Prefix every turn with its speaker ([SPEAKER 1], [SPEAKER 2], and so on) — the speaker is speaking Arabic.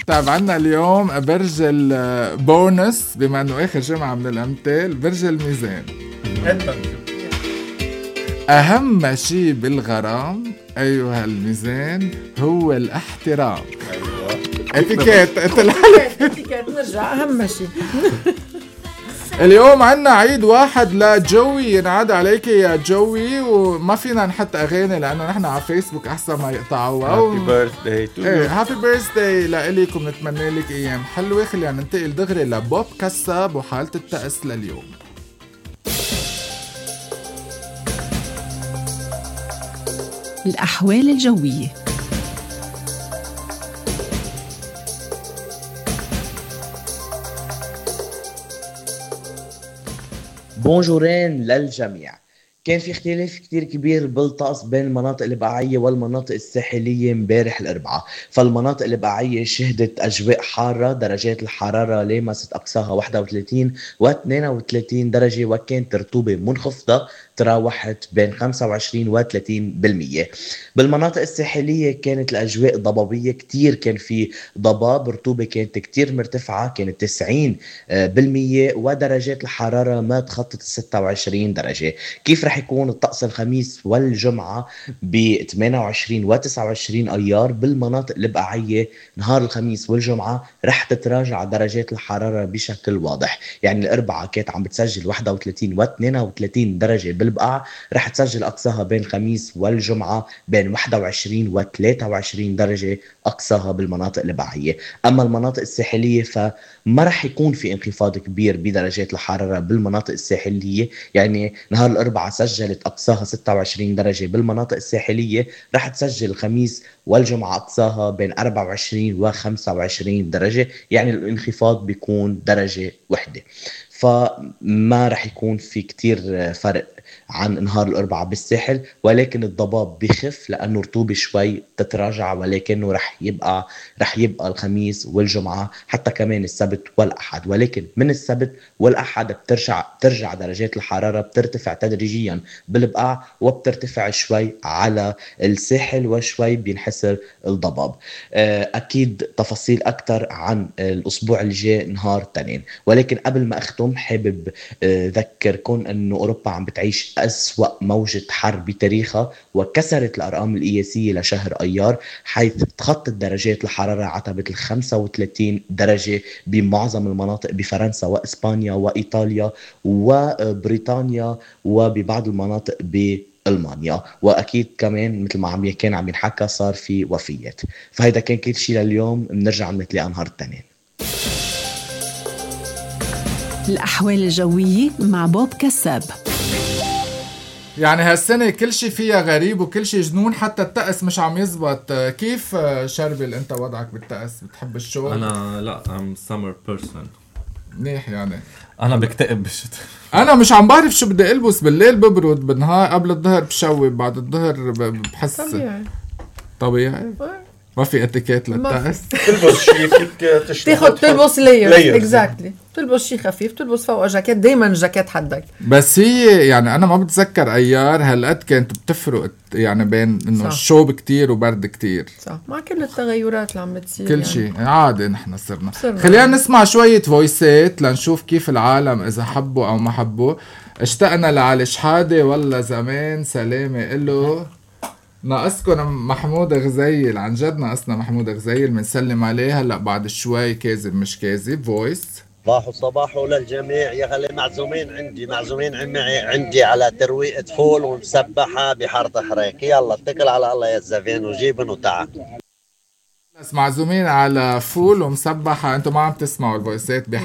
[SPEAKER 1] طيب عنا اليوم برج البونس، بما انه اخر جمعة من الامثال، برج الميزان. اهم شيء بالغرام ايها الميزان هو الاحترام.
[SPEAKER 2] ايوه
[SPEAKER 1] اتيكيت
[SPEAKER 3] اتيكيت نرجع اهم شيء.
[SPEAKER 1] اليوم عنا عيد واحد لجوي، ينعاد عليك يا جوي، وما فينا نحط اغاني لانه نحن على فيسبوك احسن ما يقطعوا.
[SPEAKER 2] هابي بيرثداي تو يو.
[SPEAKER 1] هابي بيرثداي لإلك، وبنتمنى لك ايام حلوه. خلينا ننتقل دغري لبوب كساب وحاله الطقس لليوم.
[SPEAKER 4] الأحوال الجوية.
[SPEAKER 5] بونجورين للجميع. كان في اختلاف كتير كبير بالطقس بين المناطق البقاعية والمناطق الساحلية مبارح الأربعاء. فالمناطق البقاعية شهدت أجواء حارة، درجات الحرارة لمست أقصاها 31 و 32 درجة، وكانت رطوبة منخفضة تراوحت بين 25 و 30%. بالمناطق الساحلية كانت الأجواء ضبابية كتير، كان في ضباب، رطوبة كانت كتير مرتفعة، كانت 90%، ودرجات الحرارة ما تخطت 26 درجة. كيف رح يكون الطقس الخميس والجمعة ب 28 و 29 أيار؟ بالمناطق البقاعية نهار الخميس والجمعة رح تتراجع درجات الحرارة بشكل واضح. يعني الأربعاء كانت عم بتسجل 31 و 32 درجة بالبقاع، رح تسجل أقصاها بين الخميس والجمعة بين 21 و 23 درجة أقصاها بالمناطق البقاعية. أما المناطق الساحلية فما رح يكون في انخفاض كبير بدرجات الحرارة بالمناطق الساحلية. يعني نهار الأربعاء سجلت أقصاها 26 درجة بالمناطق الساحلية، رح تسجل الخميس والجمعة أقصاها بين 24 و 25 درجة، يعني الانخفاض بيكون درجة واحدة. فما رح يكون في كتير فرق عن نهار الأربعاء بالساحل، ولكن الضباب بخف لأنه رطوبة شوي تتراجع، ولكنه رح يبقى الخميس والجمعة حتى كمان السبت والأحد. ولكن من السبت والأحد بترجع درجات الحرارة، بترتفع تدريجيا بالبقاع وبترتفع شوي على الساحل، وشوي بينحسر الضباب. أكيد تفاصيل أكتر عن الأسبوع الجاي نهار تنين، ولكن قبل ما أختم حابب ذكركم أنه أوروبا عم بتعيش أسوأ موجة حر بتاريخها، وكسرت الأرقام القياسية لشهر أيار، حيث تخطت درجات الحرارة عتبة 35 درجة بمعظم المناطق بفرنسا وإسبانيا وإيطاليا وبريطانيا، وببعض المناطق بألمانيا. وأكيد كمان مثل ما كان عم ينحكى صار في وفيات. فهيدا كان كل شيء لليوم، بنرجع نتلاقى نهار التنين.
[SPEAKER 4] الأحوال الجوية مع بوب كساب.
[SPEAKER 1] يعني هالسنة كل شيء فيها غريب وكل شيء جنون، حتى الطقس مش عم يزبط. كيف شربل انت وضعك بالطقس؟ بتحب الشغل؟
[SPEAKER 2] انا لا I'm summer person.
[SPEAKER 1] منيح. يعني
[SPEAKER 2] انا بكتئب بالشتاء.
[SPEAKER 1] انا مش عم بعرف شو بدي البس، بالليل ببرد، بالنهار قبل الظهر بشوي، بعد الظهر بحس طبيعي. ما في اتيكيت للطقس.
[SPEAKER 6] تلبس شيء فيك
[SPEAKER 3] تلبس لاير اكزاكتلي، تلبس شيء خفيف، تلبس فوق جاكيت، دايما جاكيت حدك.
[SPEAKER 1] بس هي يعني انا ما بتذكر ايار هالقد كانت بتفرق يعني بين انه الشوب كتير وبرد كتير.
[SPEAKER 3] صح، مع كل التغيرات اللي عم بتصير
[SPEAKER 1] كل
[SPEAKER 3] يعني.
[SPEAKER 1] شيء عادي. نحن صرنا خلينا نسمع شوية فويسات لنشوف كيف العالم اذا حبوا او ما حبوا. اشتقنا لعلي شحادة والله زمان، سلامة إله. ناقصكم محمود غزيل، عن جد ناقصنا محمود غزيل، بنسلم عليه هلا بعد شوي. كاذب مش كاذب فويس.
[SPEAKER 7] صباح للجميع. يا خلي معزومين عندي على ترويقة فول ومسبحة بحارة حريك. يلا اتكل على الله يا الزفين وجيبن وتعال.
[SPEAKER 1] بس معزومين على فول ومسبحة. انتم ما عم تسمعوا الفويسات